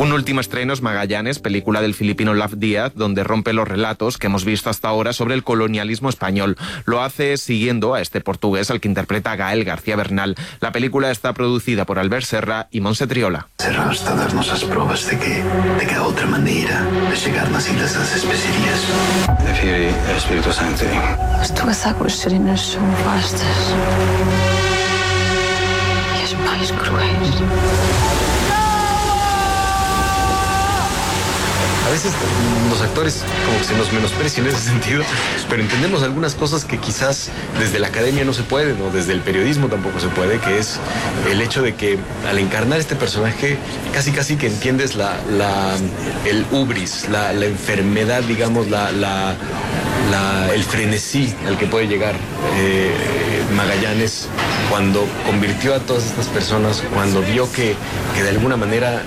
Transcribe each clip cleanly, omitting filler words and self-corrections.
Un último estreno es Magallanes, película del filipino Laf Díaz, donde rompe los relatos que hemos visto hasta ahora sobre el colonialismo español. Lo hace siguiendo a este portugués al que interpreta Gael García Bernal. La película está producida por Albert Serra y Montse Triola. Serra está a dar-nos as provas de que há outra maneira de chegar nas Ilhas das Especiarias. The Fury é o Espírito Santo. As tuas águas serenas são vastas e as mais cruéis. A veces los actores como que se nos menosprecian en ese sentido, pero entendemos algunas cosas que quizás desde la academia no se pueden, o desde el periodismo tampoco se puede, que es el hecho de que al encarnar este personaje casi que entiendes el ubris, la enfermedad, digamos, el frenesí al que puede llegar Magallanes cuando convirtió a todas estas personas, cuando vio que de alguna manera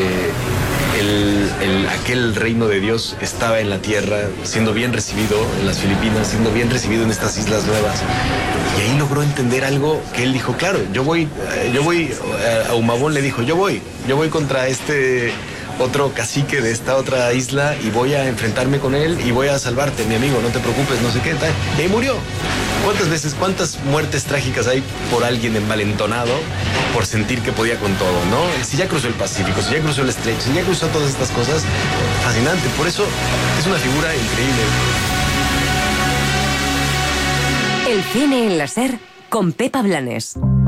aquel reino de Dios estaba en la tierra, siendo bien recibido en las Filipinas, siendo bien recibido en estas islas nuevas. Y ahí logró entender algo que él dijo, claro, yo voy, a Humabón le dijo, yo voy contra este otro cacique de esta otra isla y voy a enfrentarme con él y voy a salvarte, mi amigo, no te preocupes, no sé qué, tal. Y ahí murió. ¿Cuántas muertes trágicas hay por alguien envalentonado por sentir que podía con todo, ¿no? Si ya cruzó el Pacífico, si ya cruzó el Estrecho, si ya cruzó todas estas cosas, fascinante. Por eso es una figura increíble. El cine en la SER con Pepa Blanes.